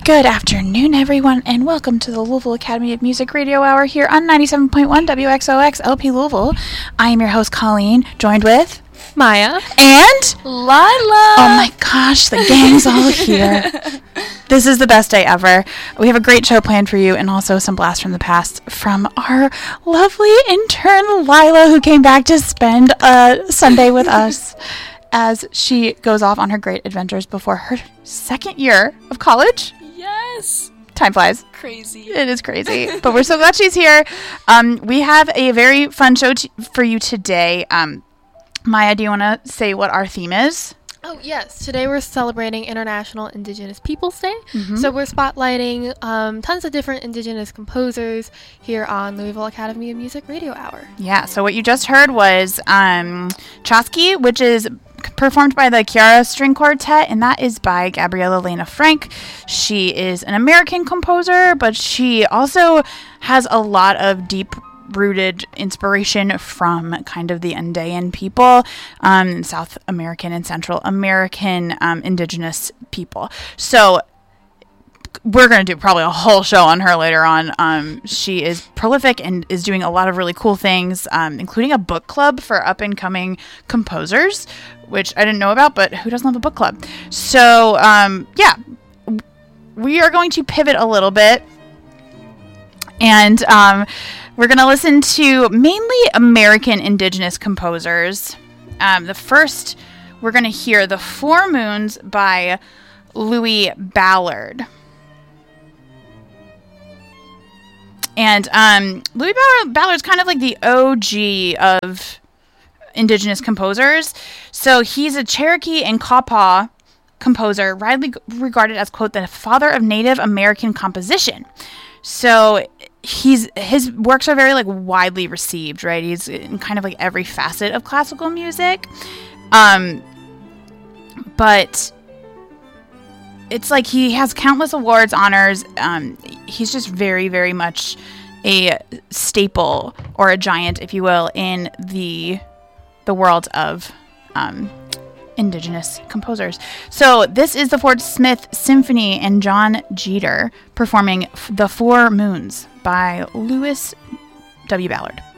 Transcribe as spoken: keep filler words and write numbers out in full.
Good afternoon, everyone, and welcome to the Louisville Academy of Music Radio Hour here on ninety-seven point one W X O X L P Louisville. I am your host, Colleen, joined with Maya and Lila. Oh my gosh, the gang's all here. This is the best day ever. We have a great show planned for you and also some blasts from the past from our lovely intern, Lila, who came back to spend a Sunday with us as she goes off on her great adventures before her second year of college. Yes. Time flies. Crazy. It is crazy. But we're so glad she's here. Um, we have a very fun show t- for you today. Um, Maya, do you want to say what our theme is? Oh, yes. Today we're celebrating International Indigenous Peoples Day. Mm-hmm. So we're spotlighting um, tons of different Indigenous composers here on Louisville Academy of Music Radio Hour. Yeah, so what you just heard was um, Chasqui, which is performed by the Kiara String Quartet, and that is by Gabriela Lena Frank. She is an American composer, but she also has a lot of deep rooted inspiration from kind of the Andean people, um, South American and Central American um, indigenous people. So we're going to do probably a whole show on her later on. Um, she is prolific and is doing a lot of really cool things, um, including a book club for up-and-coming composers, which I didn't know about, but who doesn't love a book club? So, um, yeah, we are going to pivot a little bit, and um, we're going to listen to mainly American indigenous composers. Um, the first, we're going to hear The Four Moons by Louis Ballard. And um, Louis Ballard, Ballard's kind of like the O G of indigenous composers. So he's a Cherokee and Quapaw composer, widely regarded as, quote, the father of Native American composition. So he's his works are very like widely received, right? He's in kind of like every facet of classical music. Um, but it's like he has countless awards, honors. Um, he's just very, very much a staple or a giant, if you will, in the the world of um, indigenous composers. So this is the Fort Smith Symphony and John Jeter performing The Four Moons by Louis W. Ballard.